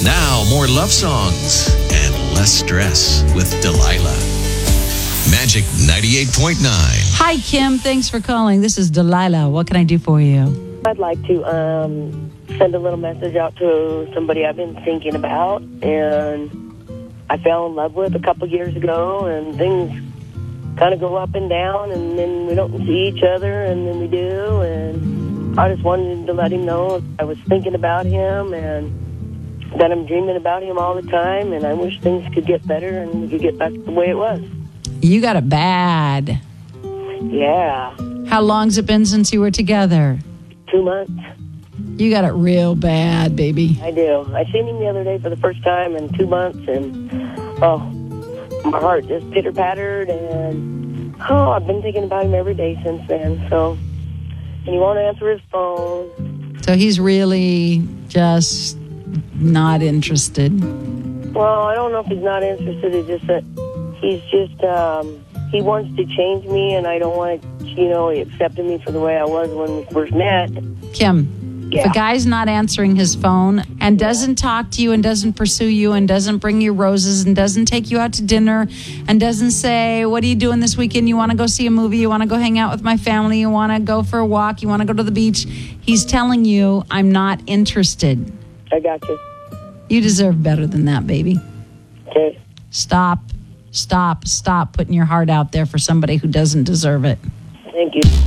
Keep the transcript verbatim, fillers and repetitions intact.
Now, more love songs and less stress with Delilah. Magic ninety-eight point nine. Hi, Kim. Thanks for calling. This is Delilah. What can I do for you? I'd like to um, send a little message out to somebody I've been thinking about, and I fell in love with a couple years ago, and things kind of go up and down, and then we don't see each other, and then we do, and I just wanted to let him know I was thinking about him, and that I'm dreaming about him all the time, and I wish things could get better and we could get back to the way it was. You got it bad. Yeah. How long's it been since you were together? Two months. You got it real bad, baby. I do. I seen him the other day for the first time in two months, and, oh, my heart just pitter-pattered, and, oh, I've been thinking about him every day since then, so, and he won't answer his phone. So he's really just not interested. Well, I don't know if he's not interested. It's just that he's just, um, he wants to change me, and I don't want to, you know, he accepted me for the way I was when we first met. Kim, Yeah. if a guy's not answering his phone and doesn't talk to you and doesn't pursue you and doesn't bring you roses and doesn't take you out to dinner and doesn't say, what are you doing this weekend? You want to go see a movie? You want to go hang out with my family? You want to go for a walk? You want to go to the beach? He's telling you, I'm not interested. I got you. You deserve better than that, baby. Okay. Stop, stop, stop putting your heart out there for somebody who doesn't deserve it. Thank you.